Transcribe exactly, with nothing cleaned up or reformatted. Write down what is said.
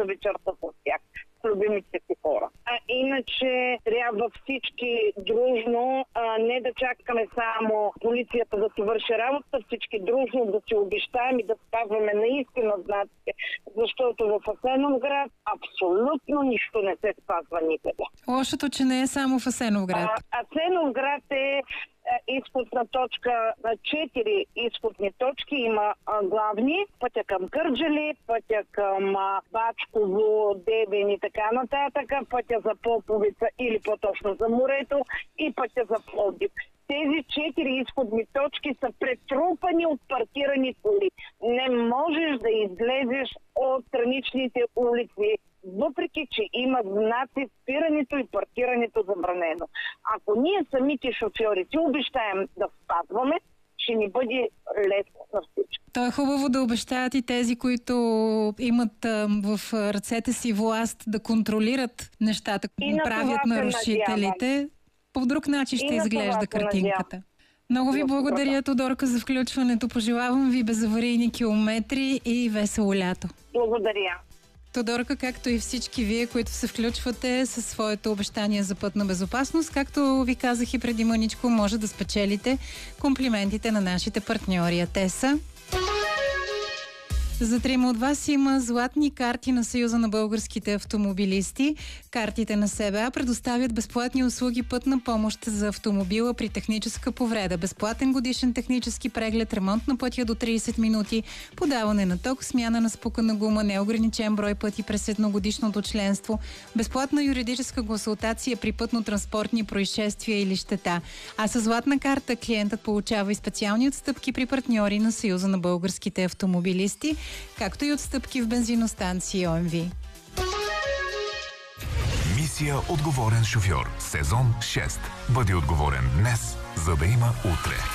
вечерта с тях, с любимите си хора. А иначе трябва всички дружно, а, не да чакаме само полицията да си върши работа, всички дружно да си обещаем и да спазваме наистина знаците, защото в Асеновград абсолютно нищо не се спазва никъде. Лошото, че не е само в Асеновград. А, Асеновград е изходна точка, четири изходни точки има а, главни, пътя към Кърджали, пътя към а, Бачково, Дебен и така нататък, пътя за Поповица или по-точно за морето и пътя за Пловдив. Тези четири изходни точки са претрупани от паркирани коли. Не можеш да излезеш от страничните улици, въпреки че има знаци спирането и паркирането забранено. Ако ние самите шофьори си обещаем да спазваме, ще ни бъде лесно на всички. То е хубаво да обещаят и тези, които имат а, в ръцете си власт да контролират нещата, които правят нарушителите. По друг начин ще изглежда картинката. Много ви благодаря, Тодорка, за включването. Пожелавам ви безаварийни километри и весело лято. Благодаря. Тодорка, както и всички вие, които се включвате със своето обещание за пътна безопасност, както ви казах и преди мъничко, може да спечелите комплиментите на нашите партньори. А те са... За трима от вас има златни карти на Съюза на българските автомобилисти. Картите на СБА предоставят безплатни услуги пътна помощ за автомобила при техническа повреда, безплатен годишен технически преглед, ремонт на пътя до трийсет минути, подаване на ток, смяна на спукана гума, неограничен брой пъти през едногодишното членство, безплатна юридическа консултация при пътно-транспортни происшествия или щета. А със златна карта клиентът получава и специални отстъпки при партньори на Съюза на българските автомобилисти, както и отстъпки в бензиностанции О М В. Мисия отговорен шофьор. Сезон шест. Бъди отговорен днес, за да има утре.